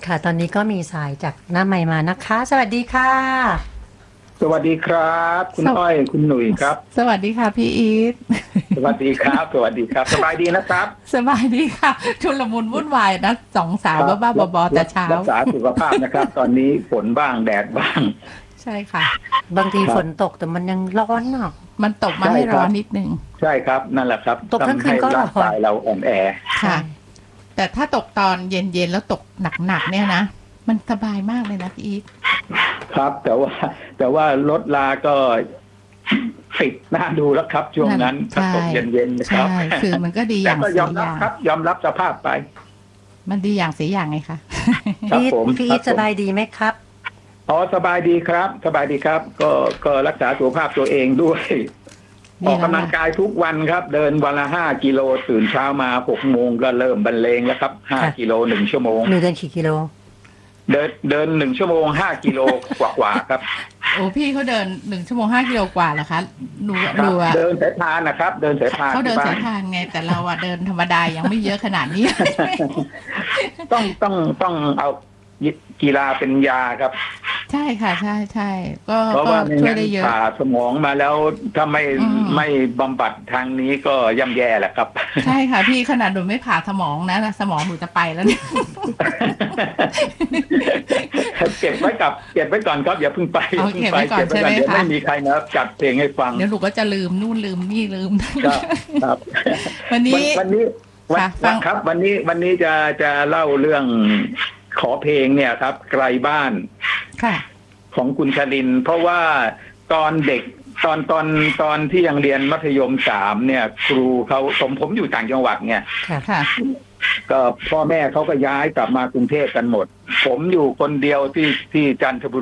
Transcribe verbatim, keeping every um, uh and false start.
ค่ะตอนนี้ก็มีสายจากหน้าใหม่มานะคะสวัสดีค่ะสวัสดีครับคุณอ้อยคุณหนุ่ยครับสวัสดีค่ะพี่อีทสวัสดีครับสวัสดีครับสบายดีนะครับสบายดีค่ะชุลมุนวุ่นวายนะสองสาวบ้าๆบอๆแต่เช้ารักษาสุขภาพนะครับ ตอนนี้ฝนบ้างแดดบ้างใช่ค่ะบางทีฝนตกแต่มันยังร้อนเนาะมันตกมาให้ร้อนนิดนึงใช่ครับนั่นแหละครับตกทั้งคืนก็ร้อนเราอ่อนแอค่ะแต่ถ้าตกตอนเย็นๆแล้วตกหนักๆเนี่ยนะมันสบายมากเลยนะพี่อีทครับแต่ว่าแต่ว่ารถลาก็ปิดหน้าดูแล้วครับช่วงนั้นถ้าตกเย็นๆนะครับใช่คือมันก็ดีอย่างเสียอย่างครับยอมรับสภาพไปมันดีอย่างเสียอย่างไงคะพี่พี่สบายดีไหมครับอ๋อสบายดีครับสบายดีครับก็ก็รักษาสุขภาพตัวเองด้วยออกกำลังกายทุกวันครับเดินวันละห้ากิโลตื่นเช้ามาหกโมงก็เริ่มบรรเลงแล้วครับห้ากิโลหนึ่งชั่วโมงหนูเดินกี่กิโลเดินเดินหนึ่งชั่วโมงห้ากิโลกว่ากว่าครับโอ้พี่เขาเดินหนึ่งชั่วโมงห้ากิโลกว่าเหรอคะดูดูอะเดินสายพานนะครับเดินสายพานเขาเดินสายพานไงแต่เราอะเดินธรรมดายังไม่เยอะขนาดนี้ต้องต้องต้องเอากีฬาเป็นยาครับใช่ค่ะใช่ใช่ก็เพราะว่าช่วยได้เยอะผ่าสมองมาแล้วถ้าไม่ไม่บำบัดทางนี้ก็ย่ำแย่แหละครับใช่ค่ะพี่ขนาดหนูไม่ผ่าสมองนะสมองหนูจะไปแล้วเนี่ยเก็บไว้กับเก็บไว้ก่อนครับอย่าเพิ่งไปเก็บไว้ก่อนใช่ไหมคะไม่มีใครนะจัดเพลงให้ฟังเดี๋ยวหนูก็จะลืมนู่นลืมนี่ลืมครับวันนี้วันนี้วันครับวันนี้วันนี้จะจะเล่าเรื่องขอเพลงเนี่ยครับไกลบ้านของคุณชลินเพราะว่าตอนเด็กตอนตอนตอนที่ยังเรียนมัธยมสามเนี่ยครูเขาผมผมอยู่ต่างจังหวัดเนี่ยก็พ่อแม่เขาก็ย้ายกลับมากรุงเทพกันหมดผมอยู่คนเดียวที่ที่จันทบุ